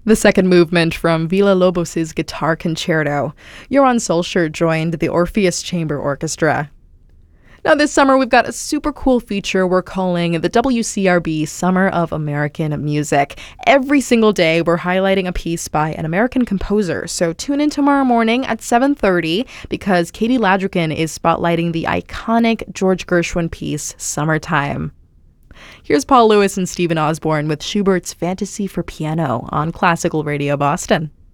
The second movement from Villa-Lobos' Guitar Concerto. Johann Solskjaer joined the Orpheus Chamber Orchestra. Now this summer we've got a super cool feature we're calling the WCRB Summer of American Music. Every single day we're highlighting a piece by an American composer. So tune in tomorrow morning at 7:30 because Katie Ladrigan is spotlighting the iconic George Gershwin piece, Summertime. Here's Paul Lewis and Stephen Osborne with Schubert's Fantasy for Piano on Classical Radio Boston.